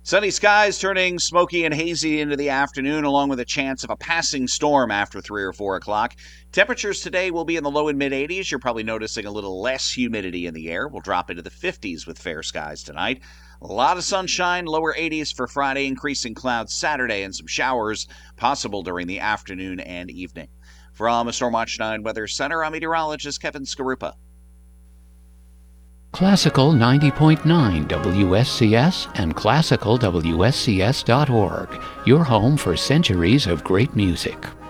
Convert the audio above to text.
Sunny skies turning smoky and hazy into the afternoon, along with a chance of a passing storm after 3 or 4 o'clock. Temperatures today will be in the low and mid 80s. You're probably noticing a little less humidity in the air. We'll drop into the 50s with fair skies tonight. A lot of sunshine, lower 80s for Friday, increasing clouds Saturday, and some showers possible during the afternoon and evening. From the Stormwatch 9 Weather Center, I'm meteorologist Kevin Skarupa. Classical 90.9 WSCS and classicalwscs.org, your home for centuries of great music.